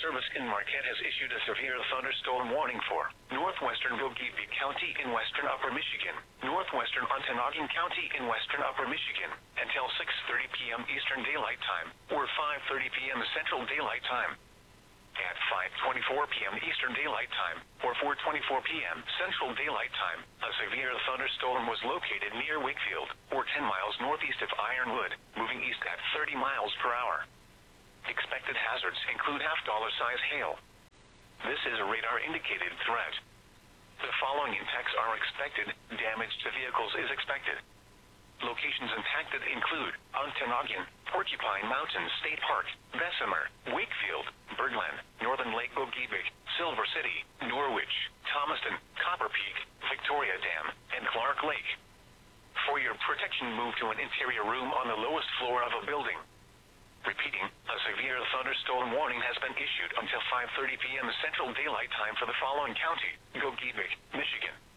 Service in Marquette has issued a severe thunderstorm warning for northwestern Gogebic County in western Upper Michigan, northwestern Ontonagon County in western Upper Michigan, until 6:30 p.m. Eastern Daylight Time, or 5:30 p.m. Central Daylight Time. At 5:24 p.m. Eastern Daylight Time, or 4:24 p.m. Central Daylight Time, a severe thunderstorm was located near Wakefield, or 10 miles northeast of Ironwood, moving east at 30 miles per hour. Expected hazards include half-dollar-size hail. This is a radar-indicated threat. The following impacts are expected. Damage to vehicles is expected. Locations impacted include Ontonagon, Porcupine Mountain State Park, Bessemer, Wakefield, Birdland, Northern Lake Gogebic, Silver City, Norwich, Thomaston, Copper Peak, Victoria Dam, and Clark Lake. For your protection, move to an interior room on the lowest floor of a building. Repeating, a severe thunderstorm warning has been issued until 5:30 p.m. Central Daylight Time for the following county: Gogebic, Michigan,